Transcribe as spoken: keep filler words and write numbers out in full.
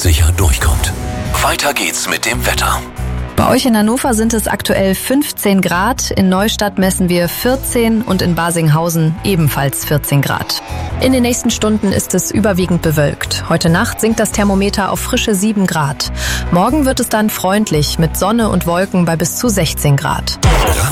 sicher durchkommt. Weiter geht's mit dem Wetter. Bei euch in Hannover sind es aktuell fünfzehn Grad, in Neustadt messen wir vierzehn und in Barsinghausen ebenfalls vierzehn Grad. In den nächsten Stunden ist es überwiegend bewölkt. Heute Nacht sinkt das Thermometer auf frische sieben Grad. Morgen wird es dann freundlich mit Sonne und Wolken bei bis zu sechzehn Grad.